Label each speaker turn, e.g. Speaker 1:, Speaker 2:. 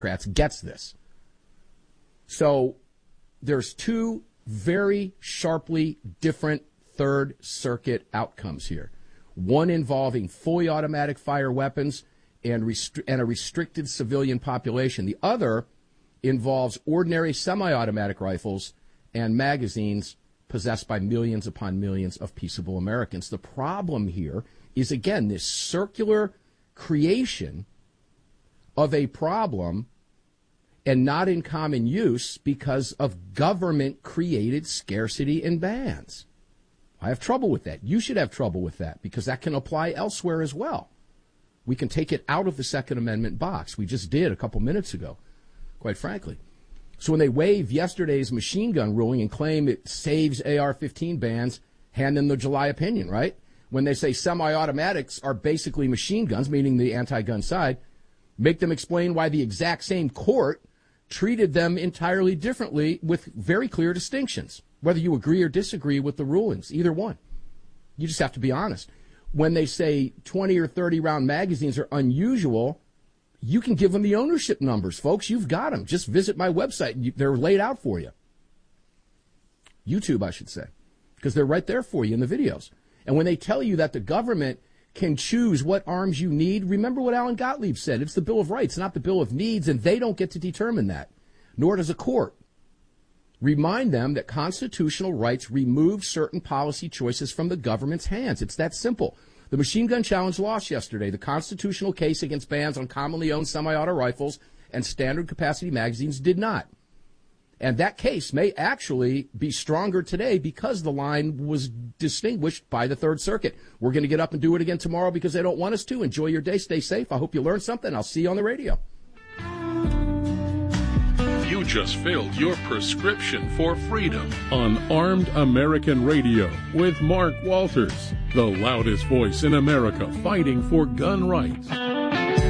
Speaker 1: Democrats gets this. So there's two very sharply different Third Circuit outcomes here. One involving fully automatic fire weapons and a restricted civilian population. The other involves ordinary semi-automatic rifles and magazines possessed by millions upon millions of peaceable Americans. The problem here is, again, this circular creation of a problem and not in common use because of government-created scarcity and bans. I have trouble with that. You should have trouble with that because that can apply elsewhere as well. We can take it out of the Second Amendment box. We just did a couple minutes ago, quite frankly. So when they waive yesterday's machine gun ruling and claim it saves AR-15 bans, hand them the July opinion, right? When they say semi-automatics are basically machine guns, meaning the anti-gun side, make them explain why the exact same court treated them entirely differently with very clear distinctions, whether you agree or disagree with the rulings, either one. You just have to be honest. When they say 20 or 30 round magazines are unusual, you can give them the ownership numbers, folks. You've got them. Just visit my website. They're laid out for you. YouTube, I should say, because they're right there for you in the videos. And when they tell you that the government can choose what arms you need, remember what Alan Gottlieb said. It's the Bill of Rights, not the Bill of Needs, and they don't get to determine that, nor does a court. Remind them that constitutional rights remove certain policy choices from the government's hands. It's that simple. The machine gun challenge lost yesterday. The constitutional case against bans on commonly owned semi-auto rifles and standard capacity magazines did not. And that case may actually be stronger today because the line was distinguished by the Third Circuit. We're going to get up and do it again tomorrow because they don't want us to. Enjoy your day. Stay safe. I hope you learned something. I'll see you on the radio.
Speaker 2: You just filled your prescription for freedom on Armed American Radio with Mark Walters, the loudest voice in America fighting for gun rights.